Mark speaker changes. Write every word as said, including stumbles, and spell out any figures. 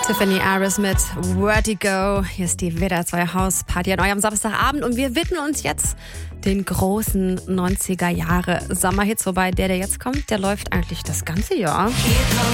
Speaker 1: Tiffany Aris mit Vertigo. Hier ist die W D R zwei Hausparty an eurem Samstagabend und wir widmen uns jetzt den großen neunziger Jahre Sommerhits. Wobei der, der jetzt kommt, der läuft eigentlich das ganze Jahr.
Speaker 2: Hier kommt